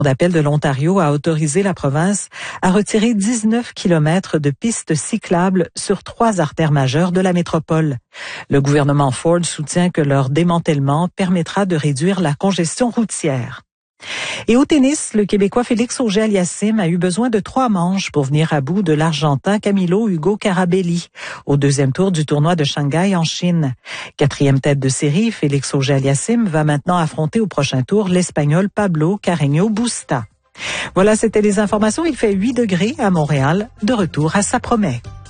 d'appel de l'Ontario a autorisé la province à retirer 19 kilomètres de pistes cyclables sur 3 artères majeures de la métropole. Le gouvernement Ford soutient que leur démantèlement permettra de réduire la congestion routière. Et au tennis, le Québécois Félix Auger-Aliassime a eu besoin de 3 manches pour venir à bout de l'Argentin Camilo Hugo Carabelli au 2e tour du tournoi de Shanghai en Chine. 4e tête de série, Félix Auger-Aliassime va maintenant affronter au prochain tour l'Espagnol Pablo Carreño Busta. Voilà, c'était les informations. Il fait 8 degrés à Montréal. De retour à Ça promet.